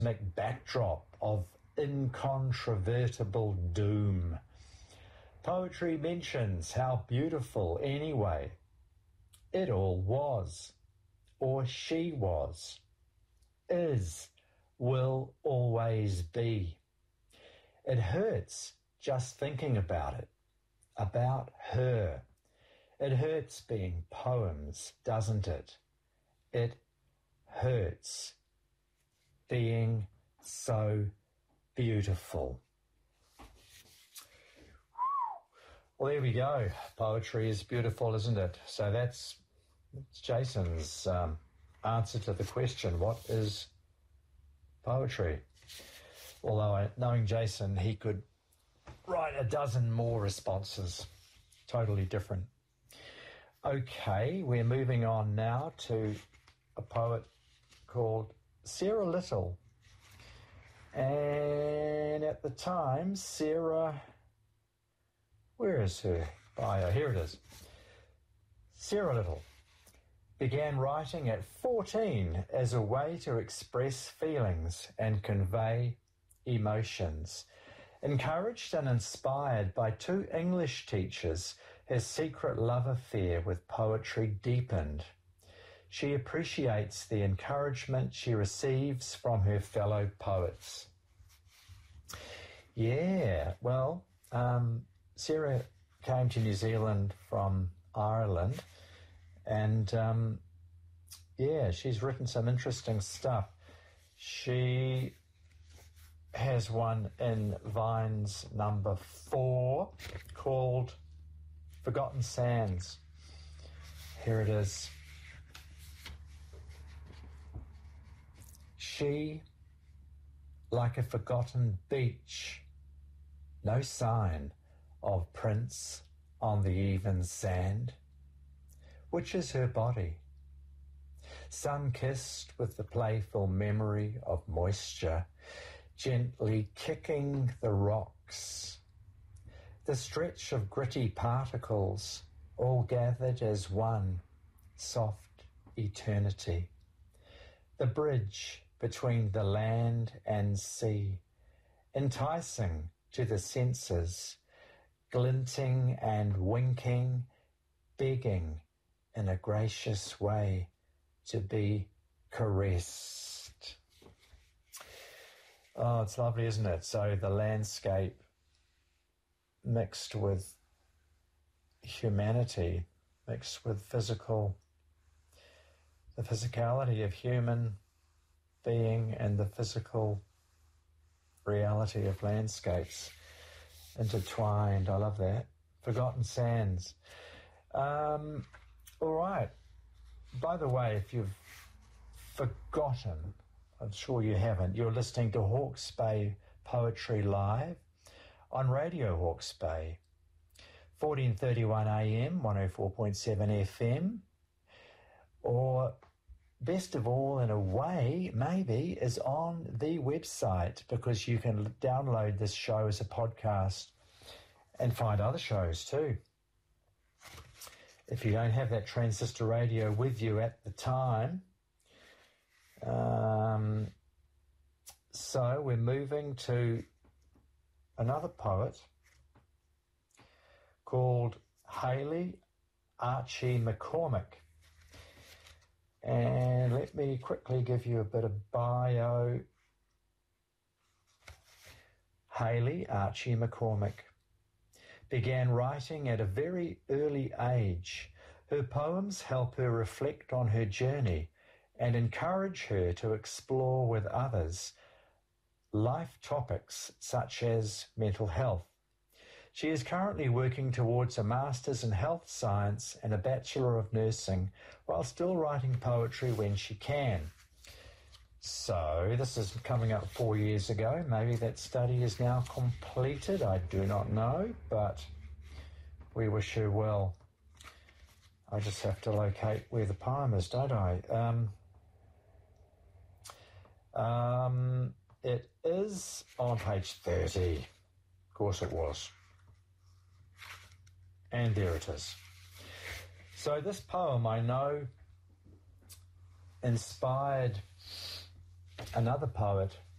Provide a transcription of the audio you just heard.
backdrop of incontrovertible doom. Poetry mentions how beautiful, anyway, it all was, or she was, is, will always be. It hurts just thinking about it, about her. It hurts being poems, doesn't it? It hurts being so beautiful. Well, there we go. Poetry is beautiful, isn't it? So that's Jason's answer to the question, what is poetry? Although knowing Jason, he could write a dozen more responses, totally different. Okay, we're moving on now to a poet called Sarah Little. And at the time, Sarah, where is her bio? Here it is. Sarah Little began writing at 14 as a way to express feelings and convey emotions. Encouraged and inspired by 2 English teachers, her secret love affair with poetry deepened. She appreciates the encouragement she receives from her fellow poets. Yeah, well, Sarah came to New Zealand from Ireland, and she's written some interesting stuff. She has one in Vine's number 4 called Forgotten Sands. Here it is. She, like a forgotten beach, no sign of prints on the even sand. Which is her body? Sun-kissed with the playful memory of moisture, gently kicking the rocks. The stretch of gritty particles, all gathered as one soft eternity. The bridge between the land and sea, enticing to the senses, glinting and winking, begging in a gracious way to be caressed. Oh, it's lovely, isn't it? So the landscape mixed with humanity, mixed with the physicality of human being and the physical reality of landscapes intertwined. I love that. Forgotten Sands. All right. By the way, if you've forgotten, I'm sure you haven't, you're listening to Hawke's Bay Poetry Live on Radio Hawke's Bay, 1431 AM, 104.7 FM, or best of all, in a way, maybe, is on the website, because you can download this show as a podcast and find other shows too. If you don't have that transistor radio with you at the time. So we're moving to another poet called Hayley Archie McCormick. And let me quickly give you a bit of bio. Hayley Archie McCormick began writing at a very early age. Her poems help her reflect on her journey and encourage her to explore with others life topics such as mental health. She is currently working towards a Master's in Health Science and a Bachelor of Nursing, while still writing poetry when she can. So this is coming up 4 years ago. Maybe that study is now completed. I do not know, but we wish her well. I just have to locate where the poem is, don't I? It is on page 30. Of course it was. And there it is. So this poem, I know, inspired another poet